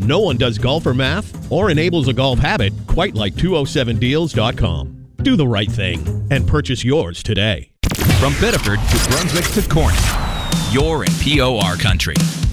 No one does golf or math or enables a golf habit quite like 207deals.com. Do the right thing and purchase yours today. From Biddeford to Brunswick to Corning, you're in POR country.